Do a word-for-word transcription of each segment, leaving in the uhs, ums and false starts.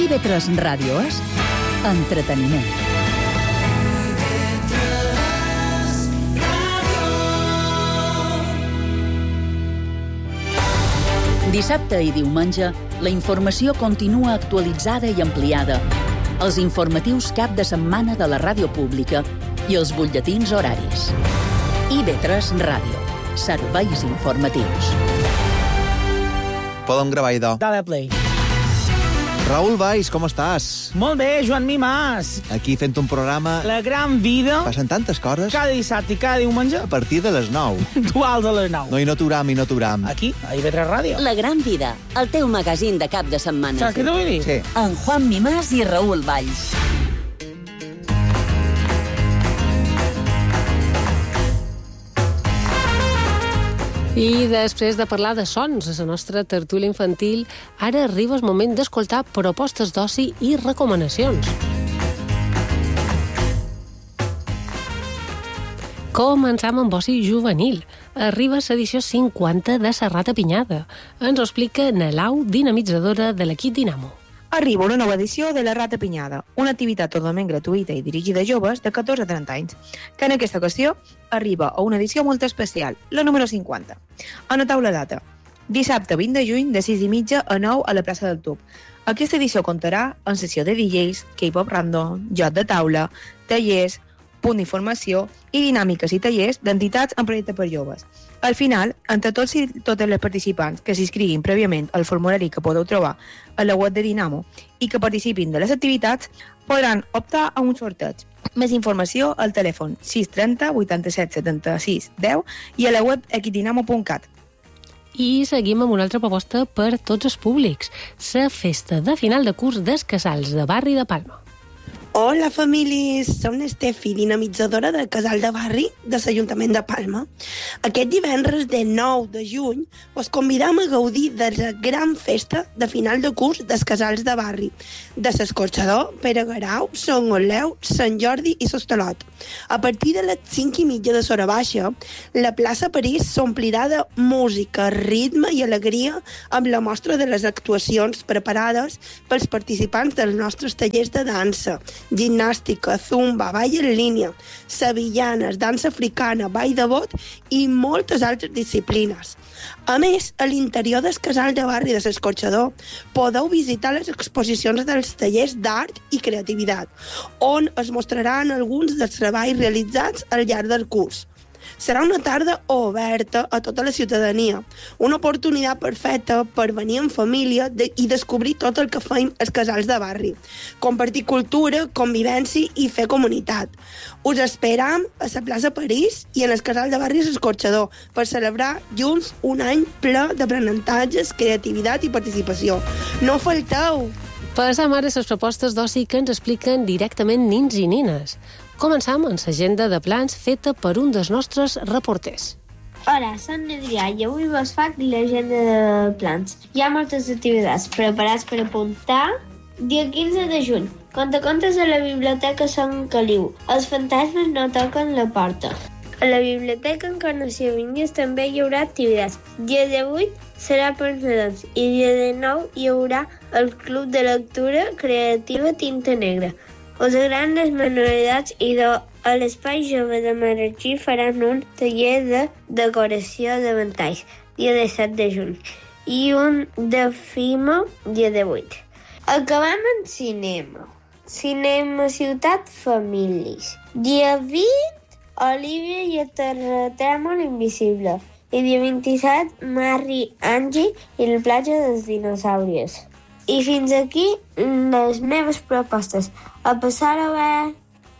I V tres Ràdio és entreteniment. Dissabte i diumenge, la informació continua actualitzada i ampliada. Els informatius cap de setmana de la ràdio pública i els butlletins horaris. I V tres Ràdio. Serveis informatius. Podem gravar, idò. Dale play. Raül Valls, com estàs? Molt bé, Joan Mimàs. Aquí fent un programa... La gran vida. Passen tantes coses. Cada dissabte i cada diumenge. A partir de les nou. Duals a les nou. No, i no t'uram, i no t'uram. Aquí, a I V tres Ràdio. La gran vida, el teu magazín de cap de setmana. Saps què t'ho vull dir? Sí. En Juan Mimàs i Raül Valls. I després de parlar de sons a la nostra tertúlia infantil, ara arriba el moment d'escoltar propostes d'oci i recomanacions. Començam amb oci juvenil. Arriba l'edició cinquanta de la Rata Pinyada. Ens ho explica Nelau, dinamitzadora de l'equip Dinamo. Arriba una nova edició de la Rata Pinyada, una activitat totalment gratuïta i dirigida a joves de catorze a trenta anys, que en aquesta ocasió arriba a una edició molt especial, la número cinquanta. Anoteu la data. Dissabte vint de juny, de sis i mitja a nou a la plaça del Tub. Aquesta edició comptarà amb sessió de D Js, K-pop random, joc de taula, tallers, punt d'informació i dinàmiques i tallers d'entitats en projecte per joves. Al final, entre tots i totes les participants que s'inscriguin prèviament al formulari que podeu trobar a la web de Dinamo i que participin de les activitats, podran optar a un sorteig. Més informació al telèfon sis trenta vuitanta-set setanta-sis deu i a la web equidinamo punt cat. I seguim amb una altra proposta per tots els públics, la festa de final de curs dels Casals de Barri de Palma. Hola, famílies! Som l'Estefi, dinamitzadora del Casal de Barri de l'Ajuntament de Palma. Aquest divendres de nou de juny us convidam a gaudir de la gran festa de final de curs dels Casals de Barri, de l'Escorxador, Pere Garau, Sant Oleu, Sant Jordi i l'Hostalot. A partir de les cinc i mitja de l'hora baixa, la plaça París s'omplirà de música, ritme i alegria amb la mostra de les actuacions preparades pels participants dels nostres tallers de dansa, gimnàstica, zumba, ball en línia, sevillanes, dansa africana, ball de bot i moltes altres disciplines. A més, a l'interior del Casal de Barri de l'Escorxador podeu visitar les exposicions dels tallers d'art i creativitat, on es mostraran alguns dels treballs realitzats al llarg del curs. Serà una tarda oberta a tota la ciutadania, una oportunitat perfecta per venir en família de, i descobrir tot el que feim als casals de barri, compartir cultura, convivència i fer comunitat. Us esperam a la plaça París i en el casal de barri l'Escorxador per celebrar junts un any ple d'aprenentatges, creativitat i participació. No falteu! Passam ara les propostes d'oci que ens expliquen directament nins i nines. Començam amb l'agenda de plans feta per un dels nostres reporters. Hola, soc Adrià i avui vos faig l'agenda de plans. Hi ha moltes activitats preparats per apuntar. Dia quinze de juny. Contacontes a la Biblioteca Sant Caliu. Els fantasmes no toquen la porta. A la Biblioteca Encarnació Vinyes també hi haurà activitats. Dia divuit serà per nadons i dia dinou hi haurà el Club de Lectura Creativa Tinta Negra. Els grans les manualitats i de, a l'Espai Jove de Marratxí faran un taller de decoració de ventalls, dia disset de juny, i un de Fimo, dia divuit. Acabem en cinema. Cinema Ciutat Famílies. Dia vint, Olivia i el terratrèmol invisible. I dia vint-i-set, Marri, Angie i la platja dels dinosaures. I fins aquí les meves propostes. A passar-ho bé!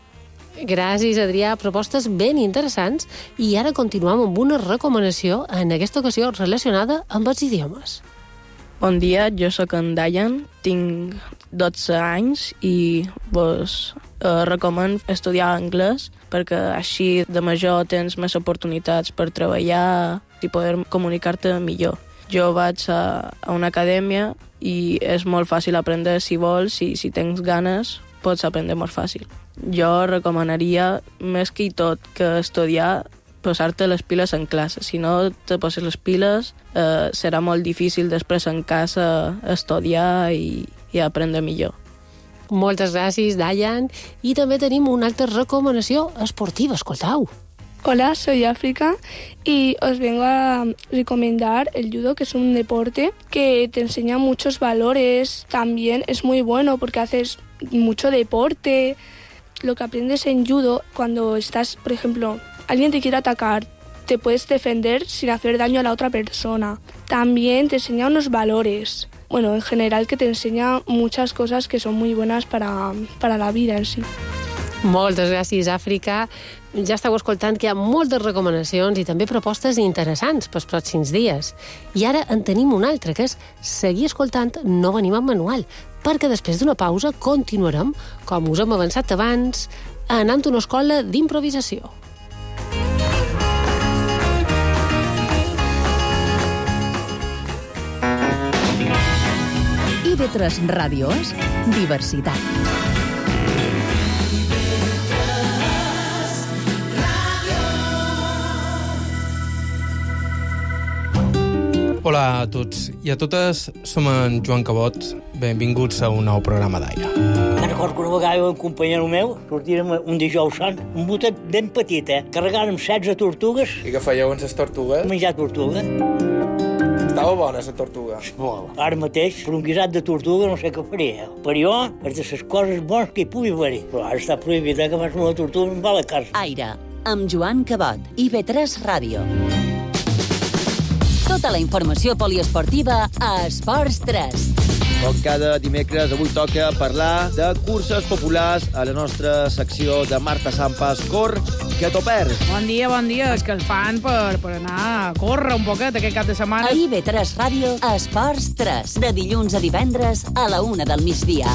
Gràcies, Adrià. Propostes ben interessants. I ara continuem amb una recomanació, en aquesta ocasió relacionada amb els idiomes. Bon dia, jo sóc en Dayan, tinc dotze anys i vos eh, recomano estudiar anglès perquè així de major tens més oportunitats per treballar i poder comunicar-te millor. Jo vaig a, a una acadèmia i és molt fàcil aprendre si vols i si tens ganes pots aprendre molt fàcil. Jo recomanaria més que tot que estudiar posar-te les piles en classe. Si no te poses les piles, eh, serà molt difícil després en casa estudiar i, i aprendre millor. Moltes gràcies, Dayan. I també tenim una altra recomanació esportiva, escoltau. Hola, soy África y os vengo a recomendar el judo, que es un deporte que te enseña muchos valores. También es muy bueno porque haces mucho deporte. Lo que aprendes en judo, cuando estás, por ejemplo, alguien te quiere atacar, te puedes defender sin hacer daño a la otra persona. También te enseña unos valores. Bueno, en general que te enseña muchas cosas que son muy buenas para, para la vida en sí. Moltes gràcies, Àfrica. Ja esteu escoltant que hi ha moltes recomanacions i també propostes interessants pels pròxims dies. I ara en tenim una altra, que és seguir escoltant No venim amb manual, perquè després d'una pausa continuarem, com us hem avançat abans, anant a una escola d'improvisació. I ve tres Ràdio és diversitat. Hola a tots i a totes, som en Joan Cabot. Benvinguts a un nou programa d'Aire. Me'n recordo que una vegada un companyero meu sortírem un dijous sant, un botet ben petit, eh? Carregàrem setze tortugues. I què fèieu amb les tortugues? Menjar tortuga. Estava bona, la tortuga. Molt. Ara mateix, per un guisat de tortuga no sé què faria. Per jo, és de les coses bones que hi pugui haver. Però ara està prohibit, eh, que fas una tortuga em va a la casa. Aire, amb Joan Cabot, I ve tres Ràdio. Tota la informació poliesportiva a Esports tres. Com cada dimecres, avui toca parlar de curses populars a la nostra secció de Marta Sampas. Cor, que t'ho perds. Bon dia, bon dia. És que el fan per, per anar a córrer un poquet aquest cap de setmana. A I ve tres Ràdio, a Esports tres, de dilluns a divendres a la una del migdia.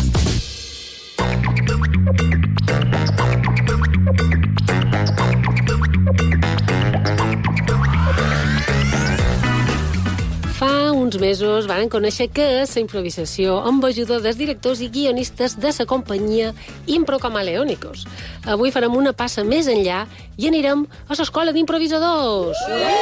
Fa uns mesos van conèixer què és la improvisació amb ajuda dels directors i guionistes de la companyia Impro Camaleónicos. Avui farem una passa més enllà i anirem a l'escola d'improvisadors.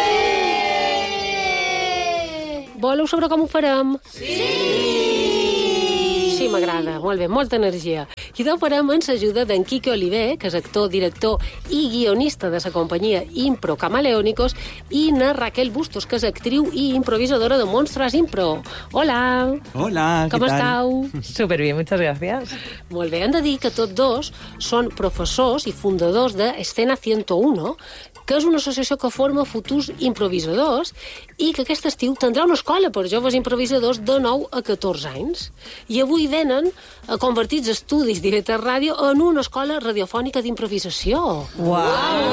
Voleu saber com ho farem? Sí! Sí, m'agrada. Molt bé, molta energia. I ho farem amb l'ajuda d'en Quique Oliver, que és actor, director i guionista de la companyia Impro Camaleónicos, i na Raquel Bustos, que és actriu i improvisadora de Monstruos Impro. Hola! Hola, Com ¿qué tal? esteu? Súper bien, muchas gracias. Molt bé, hem de dir que tots dos són professors i fundadors de Escena ciento uno, que és una associació que forma futurs improvisadors i que aquest estiu tindrà una escola per joves improvisadors de nou a catorze anys. I avui venen a convertir els estudis d'I ve tres Ràdio en una escola radiofònica d'improvisació. Uau!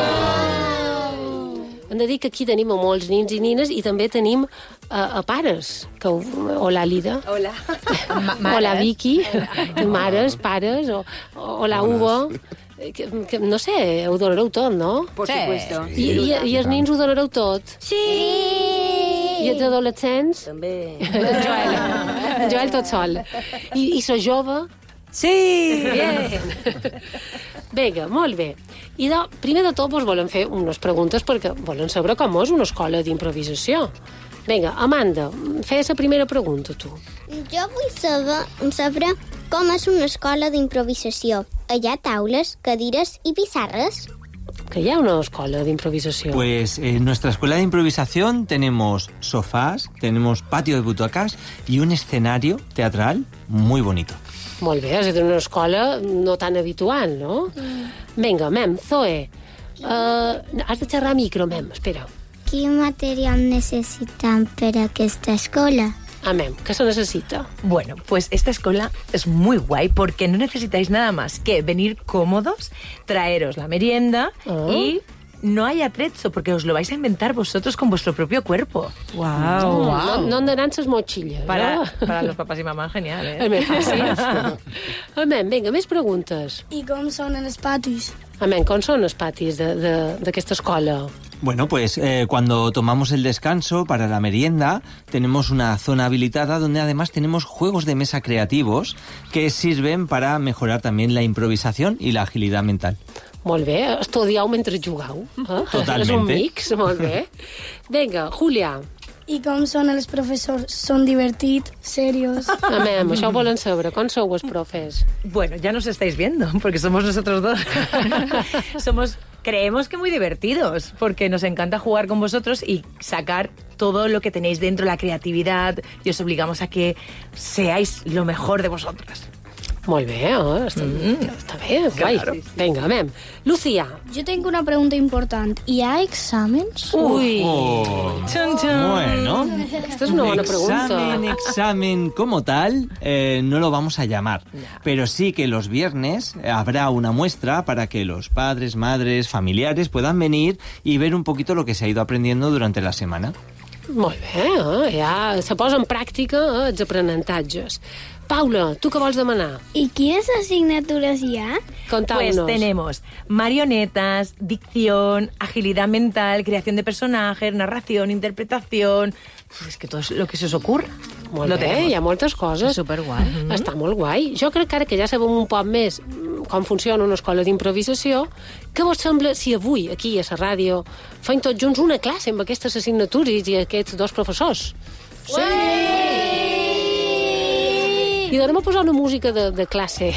Hem de dir que aquí tenim a molts nins i nines i també tenim a, a pares. Que, hola, Lida. Hola. Hola, Vicky. Mares, pares. O, hola, Hugo. Que, que, no sé, ho donareu tot, no? Por supuesto. I, i, I els nins ho donareu tot? Sí! I els adolescents? També. En Joel. En Joel tot sol. I, i la jove? Sí! Bien. Vinga, molt bé. I de, primer de tot vos volem fer unes preguntes perquè volen saber com és una escola d'improvisació. Vinga, Amanda, fes la primera pregunta, tu. Jo vull saber, saber com és una escola d'improvisació. Hi ha taules, cadires i pissarres? Que hi ha una escola d'improvisació. Pues en nuestra escuela de improvisación tenemos sofás, tenemos patio de butacas y un escenario teatral muy bonito. Molt bé, és a dir, una escola no tan habitual, no? Mm. Vinga, Mem, Zoe, uh, has de xerrar a micro, Mem, espera. Quin material necessitan per a aquesta escola? Amén, ¿qué se necesita? Bueno, pues esta escuela es muy guay porque no necesitáis nada más que venir cómodos, traeros la merienda oh. y no hay atrezzo porque os lo vais a inventar vosotros con vuestro propio cuerpo. Wow, wow. No, no andaran ses mochilles. Para, no? para los papás y mamás, genial, eh? És més fàcil. Amén, vinga, més preguntes. I com són els patis? Amén, com són els patis d'aquesta escola? Bueno, pues eh, cuando tomamos el descanso para la merienda, tenemos una zona habilitada donde además tenemos juegos de mesa creativos que sirven para mejorar también la improvisación y la agilidad mental. Molt bé, estudieu mentre jugueu. Eh? Totalmente. És un mix, molt bé. Vinga, Julia. I com són els professors? Són divertits, serios? Amem, això ho volen saber. Com sou els profes? Bueno, ya nos estáis viendo, porque somos nosotros dos. Somos, creemos que muy divertidos, porque nos encanta jugar con vosotros y sacar todo lo que tenéis dentro, la creatividad, y os obligamos a que seáis lo mejor de vosotras. Molt bé, eh? Està, mm. està bé, guai. Claro. Vinga, amem. Lucía. Jo tinc una pregunta important. Hi ha exàmens? Uy. Oh. Bueno. Esta es una buena pregunta. Examen, examen como tal, eh, no lo vamos a llamar. Pero sí que los viernes habrá una muestra para que los padres, madres, familiares puedan venir y ver un poquito lo que se ha ido aprendiendo durante la semana. Molt bé, eh? Ja se posa en pràctica eh, els aprenentatges. Paula, tu què vols demanar? ¿Y quines asignaturas hi ha? Contaunos. Pues tenemos marionetas, dicción, agilidad mental, creación de personajes, narración, interpretación... Es que todo lo que se os ocurra. Molt bé, hi ha moltes coses. És superguai. Mm-hmm. Està molt guai. Jo crec que ara que ja sabem un poc més com funciona una escola d'improvisació, què vos sembla si avui, aquí a la ràdio, fem tots junts una classe amb aquestes assignatures i aquests dos professors? Sí! I anem a posar una música de, de classe.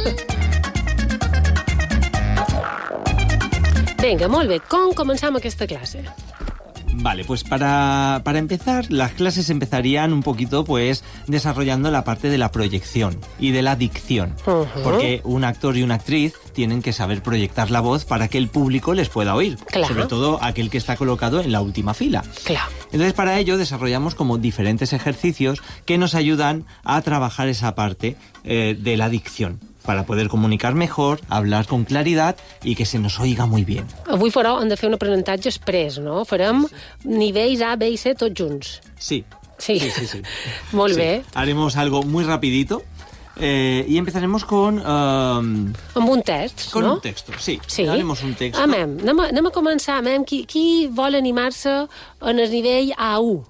Vinga, molt bé. Com començam aquesta classe? Vale, pues para, para empezar, las clases empezarían un poquito pues desarrollando la parte de la proyección y de la dicción. Uh-huh. Porque un actor y una actriz tienen que saber proyectar la voz para que el público les pueda oír. Claro. Sobre todo aquel que está colocado en la última fila. Claro. Entonces, para ello desarrollamos como diferentes ejercicios que nos ayudan a trabajar esa parte eh, de la dicción, para poder comunicar mejor, hablar con claridad y que se nos oiga muy bien. Avui, però, hem de fer un aprenentatge express, no? Farem nivells A, B i C tots junts. Sí. Sí, sí, sí. sí. Molt sí. bé. Haremos algo muy rapidito eh, y empezaremos con... Um, amb un text, con no? un texto, sí. Sí. Haremos un texto. Amem, anem a, anem a començar. Amem, qui, qui vol animar-se en el nivell A u?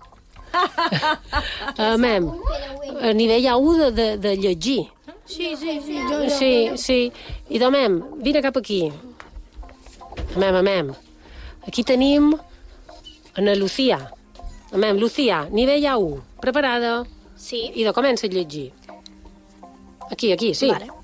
Amem, el nivell A u de, de, de llegir. Sí, sí, sí. Jo, jo, Sí, jo. sí. I domem, vine cap aquí. Amem, amem. Aquí tenim en Lucía. Amem, Lucía, nivell A u. Preparada? Sí. I de comença a llegir. Aquí, aquí, sí. Vale.